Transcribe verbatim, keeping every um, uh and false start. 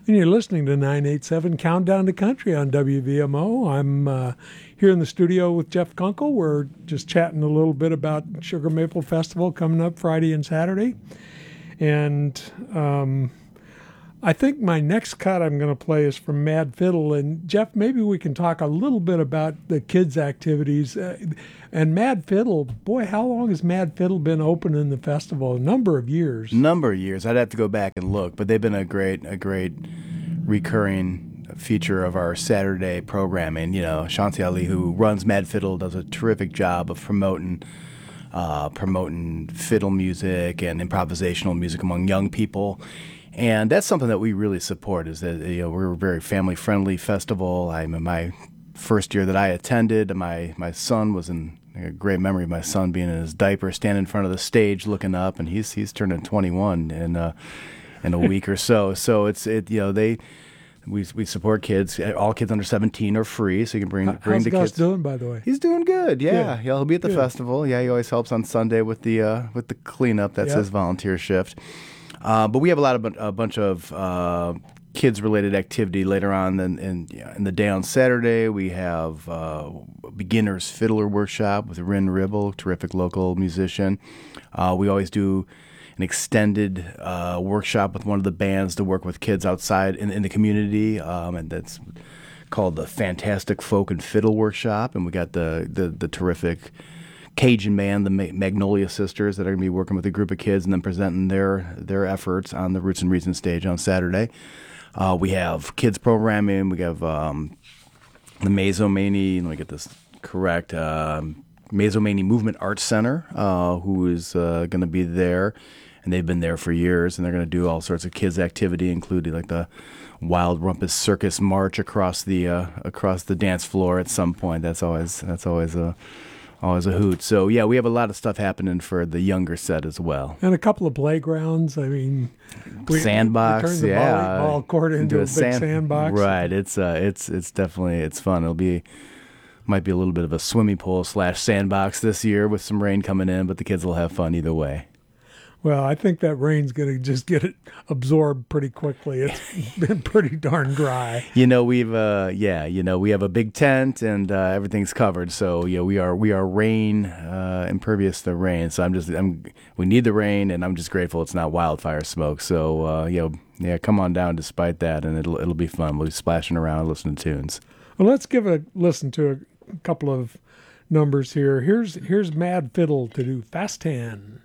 And you're listening to nine eighty-seven Countdown to Country on W V M O. I'm uh, here in the studio with Jeff Kunkel. We're just chatting a little bit about Sugar Maple Festival coming up Friday and Saturday. And um, I think my next cut I'm going to play is from Mad Fiddle. And Jeff, maybe we can talk a little bit about the kids' activities. Uh, and Mad Fiddle, boy, how long has Mad Fiddle been open in the festival? A number of years. Number of years. I'd have to go back and look, but they've been a great, a great recurring feature of our Saturday programming. You know, Shanti Ali, who runs Mad Fiddle, does a terrific job of promoting uh, promoting fiddle music and improvisational music among young people. And that's something that we really support, is that, you know, we're a very family-friendly festival. I'm in my first year that I attended, my, my son was in a great memory of my son being in his diaper, standing in front of the stage looking up, and he's he's turning twenty-one in uh, in a week or so. So it's it you know they we we support kids. All kids under seventeen are free, so you can bring How, bring how's the Gus kids. doing, by the way? He's doing good. Yeah, Good. yeah. He'll be at the Good. festival. Yeah, he always helps on Sunday with the uh, with the cleanup. That's Yep. his volunteer shift. Uh, but we have a lot of a bunch of uh, kids-related activity later on in, in, in the day on Saturday. We have uh, a beginner's fiddler workshop with Rin Ribble, terrific local musician. Uh, we always do an extended uh, workshop with one of the bands to work with kids outside in, in the community, um, and that's called the Fantastic Folk and Fiddle Workshop. And we got the the, the terrific Cajun band, the Ma- Magnolia Sisters, that are going to be working with a group of kids and then presenting their their efforts on the Roots and Reasons stage on Saturday. Uh, we have kids programming. We have um, the Mazomanie, let me get this correct, um, Mazomanie Movement Arts Center, uh, who is uh, going to be there. And they've been there for years, and they're going to do all sorts of kids' activity, including like the Wild Rumpus Circus March across the uh, across the dance floor at some point. That's always that's always a always a hoot. So yeah, we have a lot of stuff happening for the younger set as well. And a couple of playgrounds. I mean, we, sandbox, we turned the yeah, ball, ball court into a, a big sand, sandbox. Right. It's uh, it's it's definitely it's fun. It'll be might be a little bit of a swimming pool slash sandbox this year with some rain coming in, but the kids will have fun either way. Well, I think that rain's going to just get it absorbed pretty quickly. It's been pretty darn dry. You know, we've uh, yeah, you know, we have a big tent and uh, everything's covered. So yeah, we are we are rain uh, impervious to rain. So I'm just I'm we need the rain, and I'm just grateful it's not wildfire smoke. So uh, you know, yeah, come on down despite that, and it'll it'll be fun. We'll be splashing around, listening to tunes. Well, let's give a listen to a couple of numbers here. Here's here's Mad Fiddle to do Fast Ten.